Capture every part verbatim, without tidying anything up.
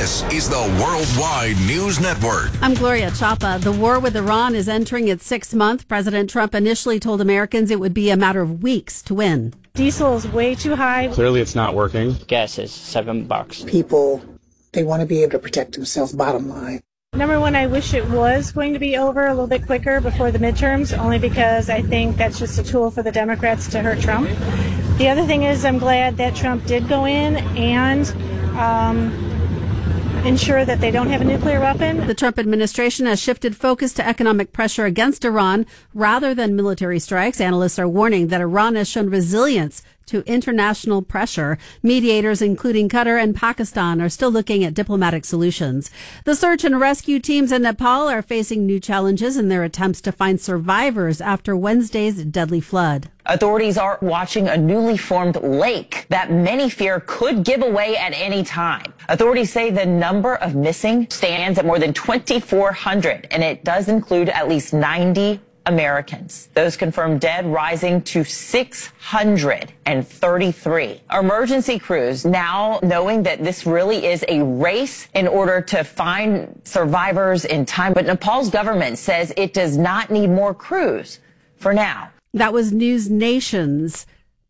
This is the Worldwide News Network. I'm Gloria Chapa. The war with Iran is entering its sixth month. President Trump initially told Americans it would be a matter of weeks to win. Diesel is way too high. Clearly, it's not working. Gas is seven bucks. People, they want to be able to protect themselves, bottom line. Number one, I wish it was going to be over a little bit quicker before the midterms, only because I think that's just a tool for the Democrats to hurt Trump. The other thing is I'm glad that Trump did go in and um, ensure that they don't have a nuclear weapon. The Trump administration has shifted focus to economic pressure against Iran rather than military strikes. Analysts are warning that Iran has shown resilience to international pressure. Mediators, including Qatar and Pakistan, are still looking at diplomatic solutions. The search and rescue teams in Nepal are facing new challenges in their attempts to find survivors after Wednesday's deadly flood. Authorities are watching a newly formed lake that many fear could give away at any time. Authorities say the number of missing stands at more than twenty-four hundred, and it does include at least ninety Americans. Those confirmed dead rising to six hundred thirty-three. Emergency crews now knowing that this really is a race in order to find survivors in time. But Nepal's government says it does not need more crews for now. That was News Nation's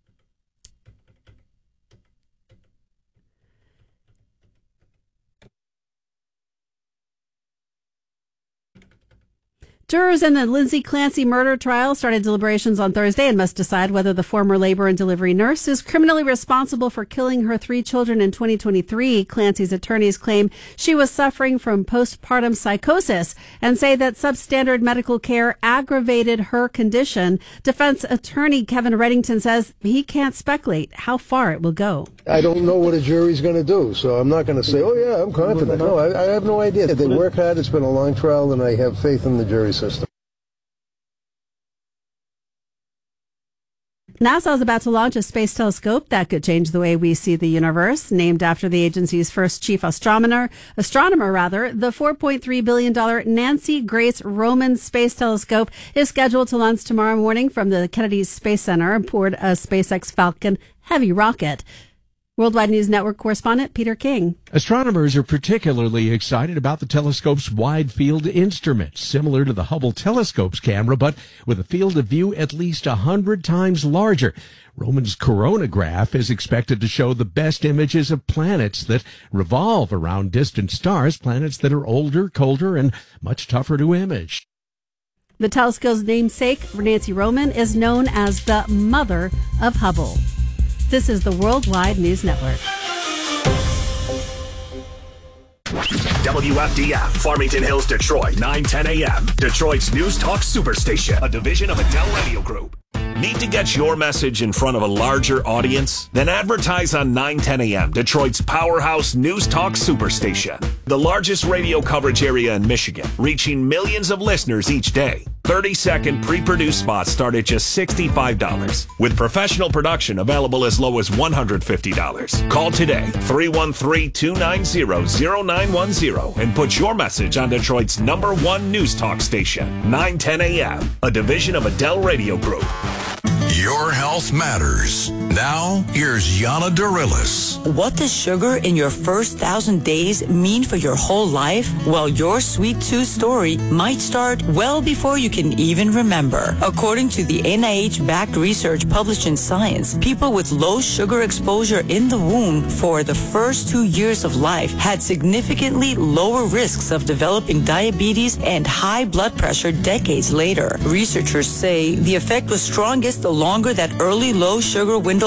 Jurors in the Lindsay Clancy murder trial started deliberations on Thursday and must decide whether the former labor and delivery nurse is criminally responsible for killing her three children in twenty twenty-three. Clancy's attorneys claim she was suffering from postpartum psychosis and say that substandard medical care aggravated her condition. Defense attorney Kevin Reddington says he can't speculate how far it will go. I don't know what a jury's going to do, so I'm not going to say, oh, yeah, I'm confident. No, I, I have no idea. They work hard. It's been a long trial, and I have faith in the jury system. NASA is about to launch a space telescope that could change the way we see the universe. Named after the agency's first chief astronomer, astronomer rather, the four point three billion dollars Nancy Grace Roman Space Telescope is scheduled to launch tomorrow morning from the Kennedy Space Center aboard a SpaceX Falcon Heavy rocket. Worldwide News Network correspondent Peter King. Astronomers are particularly excited about the telescope's wide-field instrument, similar to the Hubble telescope's camera, but with a field of view at least one hundred times larger. Roman's coronagraph is expected to show the best images of planets that revolve around distant stars, planets that are older, colder, and much tougher to image. The telescope's namesake, Nancy Roman, is known as the mother of Hubble. This is the Worldwide News Network. W F D F, Farmington Hills, Detroit, nine ten a.m. Detroit's News Talk Superstation, a division of Adele Radio Group. Need to get your message in front of a larger audience? Then advertise on nine ten a.m., Detroit's powerhouse News Talk Superstation. The largest radio coverage area in Michigan, reaching millions of listeners each day. thirty-second pre-produced spots start at just sixty-five dollars, with professional production available as low as one hundred fifty dollars. Call today, three one three, two nine zero, zero nine one zero, and put your message on Detroit's number one News Talk station, nine ten a.m., a division of Adele Radio Group. Your health matters. Now, here's Yana Darilis. What does sugar in your first thousand days mean for your whole life? Well, your sweet tooth story might start well before you can even remember. According to the N I H-backed research published in Science, people with low sugar exposure in the womb for the first two years of life had significantly lower risks of developing diabetes and high blood pressure decades later. Researchers say the effect was strongest the longer that early low sugar window